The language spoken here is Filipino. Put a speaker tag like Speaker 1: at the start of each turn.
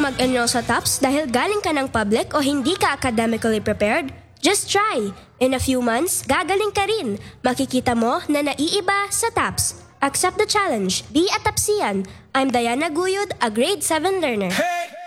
Speaker 1: mag-enroll sa TOPS dahil galing ka ng public o hindi ka academically prepared? Just try! In a few months, gagaling ka rin. Makikita mo na naiiba sa TOPS. Accept the challenge. Be a TOPSian. I'm Diana Guyod, a grade 7 learner.